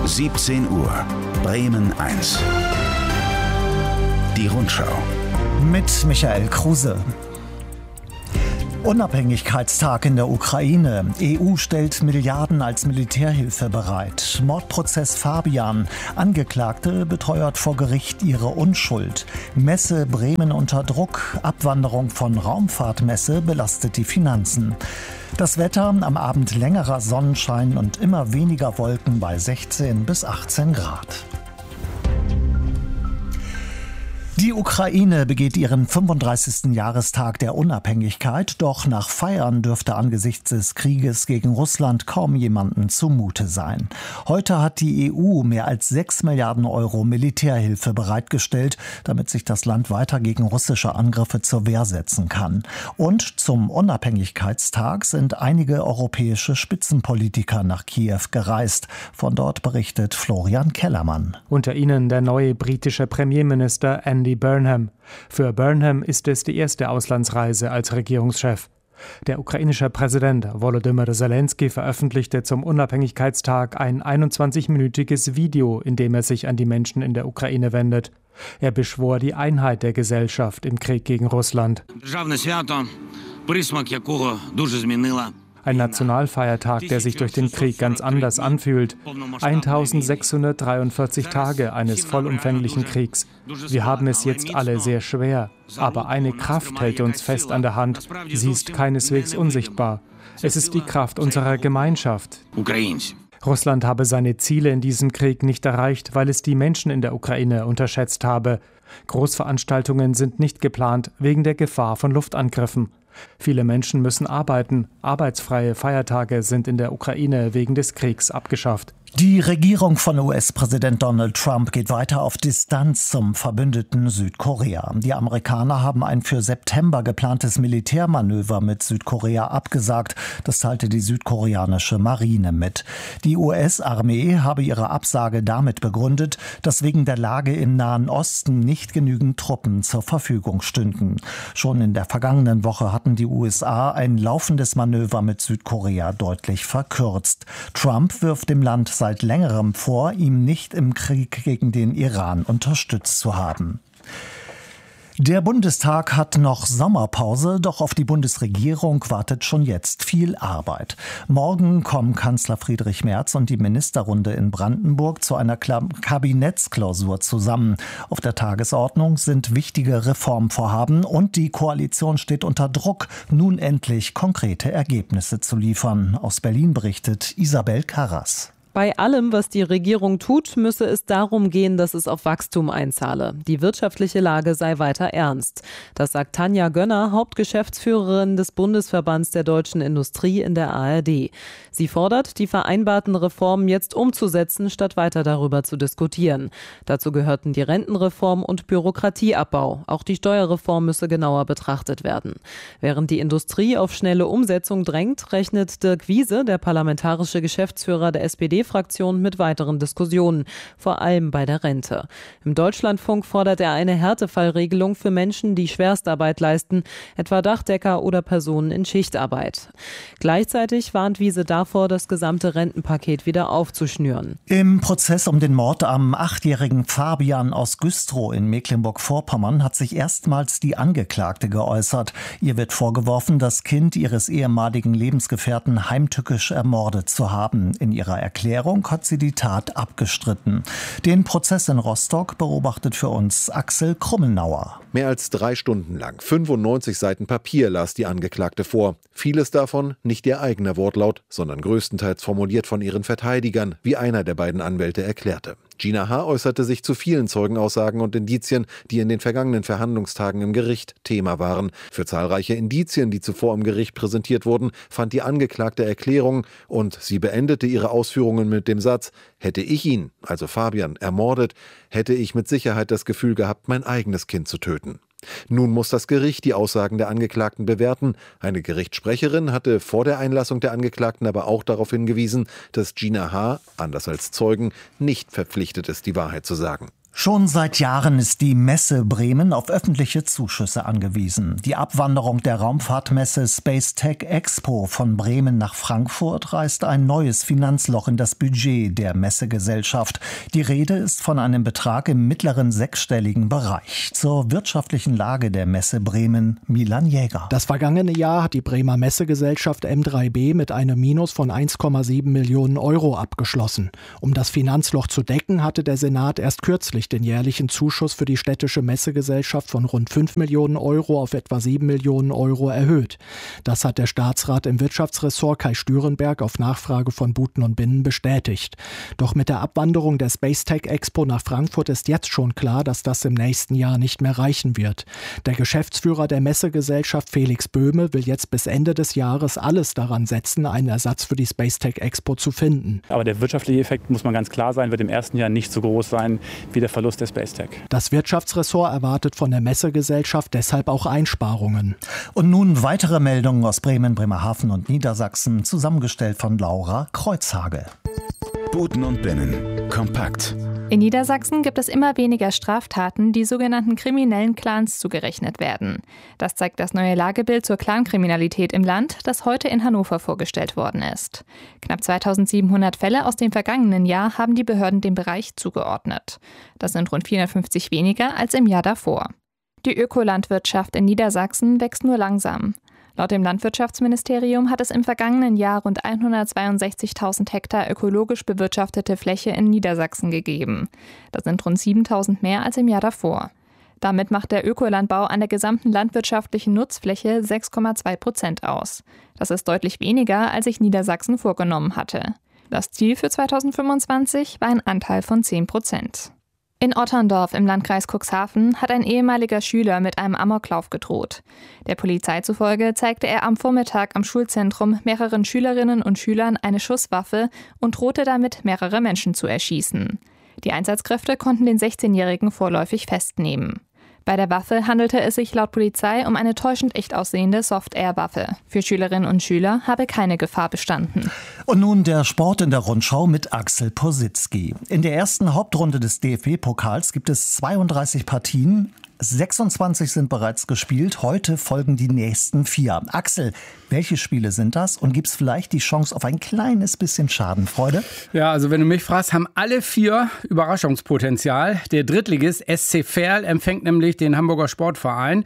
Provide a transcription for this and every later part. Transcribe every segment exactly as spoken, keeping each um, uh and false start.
siebzehn Uhr, Bremen eins. Die Rundschau. Mit Michael Kruse. Unabhängigkeitstag in der Ukraine. E U stellt Milliarden als Militärhilfe bereit. Mordprozess Fabian. Angeklagte beteuert vor Gericht ihre Unschuld. Messe Bremen unter Druck. Abwanderung von Raumfahrtmesse belastet die Finanzen. Das Wetter, am Abend längerer Sonnenschein und immer weniger Wolken bei sechzehn bis achtzehn Grad. Die Ukraine begeht ihren fünfunddreißigsten Jahrestag der Unabhängigkeit, doch nach Feiern dürfte angesichts des Krieges gegen Russland kaum jemandem zumute sein. Heute hat die E U mehr als sechs Milliarden Euro Militärhilfe bereitgestellt, damit sich das Land weiter gegen russische Angriffe zur Wehr setzen kann. Und zum Unabhängigkeitstag sind einige europäische Spitzenpolitiker nach Kiew gereist. Von dort berichtet Florian Kellermann. Unter ihnen der neue britische Premierminister Andy Burnham. Für Burnham ist es die erste Auslandsreise als Regierungschef. Der ukrainische Präsident Volodymyr Zelensky veröffentlichte zum Unabhängigkeitstag ein einundzwanzigminütiges Video, in dem er sich an die Menschen in der Ukraine wendet. Er beschwor die Einheit der Gesellschaft im Krieg gegen Russland. Ein Nationalfeiertag, der sich durch den Krieg ganz anders anfühlt. eintausendsechshundertdreiundvierzig Tage eines vollumfänglichen Kriegs. Wir haben es jetzt alle sehr schwer. Aber eine Kraft hält uns fest an der Hand. Sie ist keineswegs unsichtbar. Es ist die Kraft unserer Gemeinschaft. Russland habe seine Ziele in diesem Krieg nicht erreicht, weil es die Menschen in der Ukraine unterschätzt habe. Großveranstaltungen sind nicht geplant wegen der Gefahr von Luftangriffen. Viele Menschen müssen arbeiten. Arbeitsfreie Feiertage sind in der Ukraine wegen des Kriegs abgeschafft. Die Regierung von U S-Präsident Donald Trump geht weiter auf Distanz zum Verbündeten Südkorea. Die Amerikaner haben ein für September geplantes Militärmanöver mit Südkorea abgesagt. Das teilte die südkoreanische Marine mit. Die U S-Armee habe ihre Absage damit begründet, dass wegen der Lage im Nahen Osten nicht genügend Truppen zur Verfügung stünden. Schon in der vergangenen Woche hatten die U S A ein laufendes Manöver mit Südkorea deutlich verkürzt. Trump wirft dem Land seit längerem vor, ihm nicht im Krieg gegen den Iran unterstützt zu haben. Der Bundestag hat noch Sommerpause, doch auf die Bundesregierung wartet schon jetzt viel Arbeit. Morgen kommen Kanzler Friedrich Merz und die Ministerrunde in Brandenburg zu einer Kabinettsklausur zusammen. Auf der Tagesordnung sind wichtige Reformvorhaben und die Koalition steht unter Druck, nun endlich konkrete Ergebnisse zu liefern. Aus Berlin berichtet Isabel Karras. Bei allem, was die Regierung tut, müsse es darum gehen, dass es auf Wachstum einzahle. Die wirtschaftliche Lage sei weiter ernst. Das sagt Tanja Gönner, Hauptgeschäftsführerin des Bundesverbands der deutschen Industrie in der A R D. Sie fordert, die vereinbarten Reformen jetzt umzusetzen, statt weiter darüber zu diskutieren. Dazu gehörten die Rentenreform und Bürokratieabbau. Auch die Steuerreform müsse genauer betrachtet werden. Während die Industrie auf schnelle Umsetzung drängt, rechnet Dirk Wiese, der parlamentarische Geschäftsführer der S P D-Fraktion, mit weiteren Diskussionen, vor allem bei der Rente. Im Deutschlandfunk fordert er eine Härtefallregelung für Menschen, die Schwerstarbeit leisten, etwa Dachdecker oder Personen in Schichtarbeit. Gleichzeitig warnt Wiese davor, das gesamte Rentenpaket wieder aufzuschnüren. Im Prozess um den Mord am achtjährigen Fabian aus Güstrow in Mecklenburg-Vorpommern hat sich erstmals die Angeklagte geäußert. Ihr wird vorgeworfen, das Kind ihres ehemaligen Lebensgefährten heimtückisch ermordet zu haben. In ihrer Erklärung hat sie die Tat abgestritten. Den Prozess in Rostock beobachtet für uns Axel Krummenauer. Mehr als drei Stunden lang, fünfundneunzig Seiten Papier las die Angeklagte vor. Vieles davon nicht ihr eigener Wortlaut, sondern größtenteils formuliert von ihren Verteidigern, wie einer der beiden Anwälte erklärte. Gina H. äußerte sich zu vielen Zeugenaussagen und Indizien, die in den vergangenen Verhandlungstagen im Gericht Thema waren. Für zahlreiche Indizien, die zuvor im Gericht präsentiert wurden, fand die Angeklagte Erklärung und sie beendete ihre Ausführungen mit dem Satz: Hätte ich ihn, also Fabian, ermordet, hätte ich mit Sicherheit das Gefühl gehabt, mein eigenes Kind zu töten. Nun muss das Gericht die Aussagen der Angeklagten bewerten. Eine Gerichtssprecherin hatte vor der Einlassung der Angeklagten aber auch darauf hingewiesen, dass Gina H., anders als Zeugen, nicht verpflichtet ist, die Wahrheit zu sagen. Schon seit Jahren ist die Messe Bremen auf öffentliche Zuschüsse angewiesen. Die Abwanderung der Raumfahrtmesse Space Tech Expo von Bremen nach Frankfurt reißt ein neues Finanzloch in das Budget der Messegesellschaft. Die Rede ist von einem Betrag im mittleren sechsstelligen Bereich. Zur wirtschaftlichen Lage der Messe Bremen, Milan Jäger. Das vergangene Jahr hat die Bremer Messegesellschaft M drei B mit einem Minus von eins Komma sieben Millionen Euro abgeschlossen. Um das Finanzloch zu decken, hatte der Senat erst kürzlich den jährlichen Zuschuss für die städtische Messegesellschaft von rund fünf Millionen Euro auf etwa sieben Millionen Euro erhöht. Das hat der Staatsrat im Wirtschaftsressort Kai Stürenberg auf Nachfrage von Buten und Binnen bestätigt. Doch mit der Abwanderung der Space Tech Expo nach Frankfurt ist jetzt schon klar, dass das im nächsten Jahr nicht mehr reichen wird. Der Geschäftsführer der Messegesellschaft Felix Böhme will jetzt bis Ende des Jahres alles daran setzen, einen Ersatz für die Space Tech Expo zu finden. Aber der wirtschaftliche Effekt, muss man ganz klar sein, wird im ersten Jahr nicht so groß sein wie der Verlust der Space Tech. Das Wirtschaftsressort erwartet von der Messegesellschaft deshalb auch Einsparungen. Und nun weitere Meldungen aus Bremen, Bremerhaven und Niedersachsen, zusammengestellt von Laura Kreuzhage. Buten und Binnen. Kompakt. In Niedersachsen gibt es immer weniger Straftaten, die sogenannten kriminellen Clans zugerechnet werden. Das zeigt das neue Lagebild zur Clankriminalität im Land, das heute in Hannover vorgestellt worden ist. Knapp zweitausendsiebenhundert Fälle aus dem vergangenen Jahr haben die Behörden dem Bereich zugeordnet. Das sind rund vierhundertfünfzig weniger als im Jahr davor. Die Ökolandwirtschaft in Niedersachsen wächst nur langsam. Laut dem Landwirtschaftsministerium hat es im vergangenen Jahr rund hundertzweiundsechzigtausend Hektar ökologisch bewirtschaftete Fläche in Niedersachsen gegeben. Das sind rund siebentausend mehr als im Jahr davor. Damit macht der Ökolandbau an der gesamten landwirtschaftlichen Nutzfläche sechs Komma zwei Prozent aus. Das ist deutlich weniger, als sich Niedersachsen vorgenommen hatte. Das Ziel für zweitausendfünfundzwanzig war ein Anteil von zehn Prozent. In Otterndorf im Landkreis Cuxhaven hat ein ehemaliger Schüler mit einem Amoklauf gedroht. Der Polizei zufolge zeigte er am Vormittag am Schulzentrum mehreren Schülerinnen und Schülern eine Schusswaffe und drohte damit, mehrere Menschen zu erschießen. Die Einsatzkräfte konnten den sechzehnjährigen vorläufig festnehmen. Bei der Waffe handelte es sich laut Polizei um eine täuschend echt aussehende Soft-Air-Waffe. Für Schülerinnen und Schüler habe keine Gefahr bestanden. Und nun der Sport in der Rundschau mit Axel Positzky. In der ersten Hauptrunde des D F B-Pokals gibt es zweiunddreißig Partien. sechsundzwanzig sind bereits gespielt. Heute folgen die nächsten vier. Axel, welche Spiele sind das? Und gibt es vielleicht die Chance auf ein kleines bisschen Schadenfreude? Ja, also wenn du mich fragst, haben alle vier Überraschungspotenzial. Der Drittligist S C Verl empfängt nämlich den Hamburger Sportverein.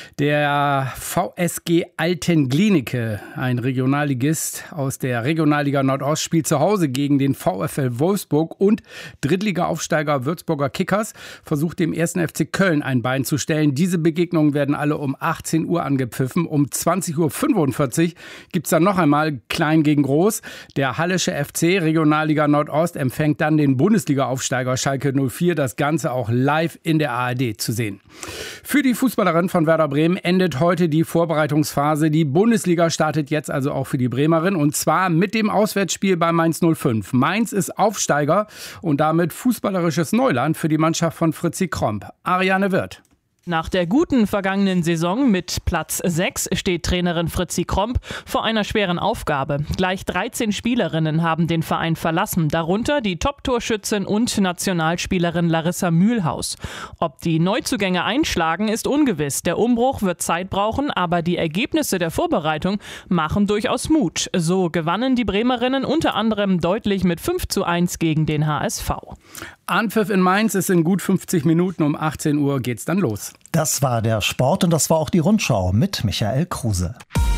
Der V S G Altenklinike, ein Regionalligist aus der Regionalliga Nordost, spielt zu Hause gegen den VfL Wolfsburg. Und Drittliga-Aufsteiger Würzburger Kickers versucht dem ersten F C Köln ein Bein zu stellen. Diese Begegnungen werden alle um achtzehn Uhr angepfiffen. Um zwanzig Uhr fünfundvierzig gibt es dann noch einmal Klein gegen Groß. Der Hallische F C, Regionalliga Nordost, empfängt dann den Bundesliga-Aufsteiger Schalke null vier. Das Ganze auch live in der A R D zu sehen. Für die Fußballerin von Werder Bremen endet heute die Vorbereitungsphase. Die Bundesliga startet jetzt also auch für die Bremerin, und zwar mit dem Auswärtsspiel bei Mainz null fünf. Mainz ist Aufsteiger und damit fußballerisches Neuland für die Mannschaft von Fritzi Kromp. Ariane Wirth. Nach der guten vergangenen Saison mit Platz sechs steht Trainerin Fritzi Kromp vor einer schweren Aufgabe. Gleich dreizehn Spielerinnen haben den Verein verlassen, darunter die Top-Torschützin und Nationalspielerin Larissa Mühlhaus. Ob die Neuzugänge einschlagen, ist ungewiss. Der Umbruch wird Zeit brauchen, aber die Ergebnisse der Vorbereitung machen durchaus Mut. So gewannen die Bremerinnen unter anderem deutlich mit fünf zu eins gegen den H S V. Anpfiff in Mainz ist in gut fünfzig Minuten. Um achtzehn Uhr geht's dann los. Das war der Sport und das war auch die Rundschau mit Michael Kruse.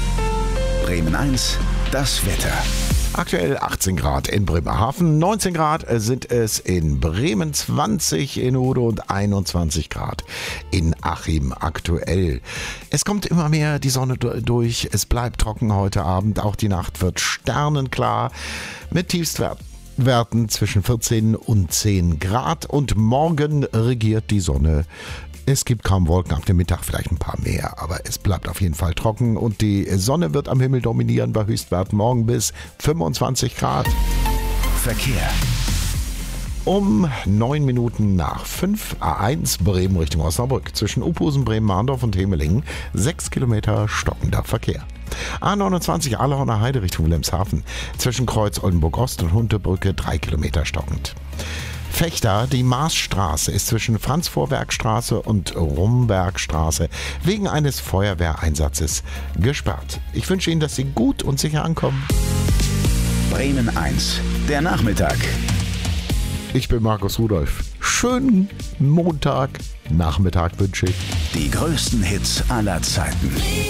Bremen eins, das Wetter. Aktuell achtzehn Grad in Bremerhaven, neunzehn Grad sind es in Bremen, zwanzig in Udo und einundzwanzig Grad in Achim aktuell. Es kommt immer mehr die Sonne durch, es bleibt trocken heute Abend, auch die Nacht wird sternenklar mit Tiefstwerten. Werten zwischen vierzehn und zehn Grad, und morgen regiert die Sonne. Es gibt kaum Wolken, ab dem Mittag vielleicht ein paar mehr, aber es bleibt auf jeden Fall trocken und die Sonne wird am Himmel dominieren bei Höchstwerten morgen bis fünfundzwanzig Grad. Verkehr. Um neun Minuten nach fünf, A eins Bremen Richtung Osnabrück. Zwischen Uphusen, Bremen-Mahndorf und Hemelingen sechs Kilometer stockender Verkehr. A neunundzwanzig Ahlehoner Heide Richtung Wilhelmshaven. Zwischen Kreuz Oldenburg Ost und Huntebrücke drei Kilometer stockend. Fechter, die Maasstraße ist zwischen Franz-Vorwerk-Straße und Rumbergstraße wegen eines Feuerwehreinsatzes gesperrt. Ich wünsche Ihnen, dass Sie gut und sicher ankommen. Bremen eins, der Nachmittag. Ich bin Markus Rudolph. Schönen Montagnachmittag wünsche ich. Die größten Hits aller Zeiten.